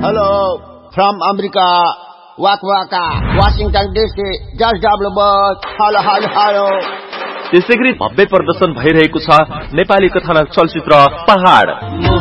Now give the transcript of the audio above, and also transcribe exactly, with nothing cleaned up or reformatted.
Hello, from America, Waka Waka, Washington D C, George W. Bush, hello, hello, hello. त्यसैगरी भव्य प्रदर्शन भइरहेको छ नेपाली कथानक चलचित्र पहाड।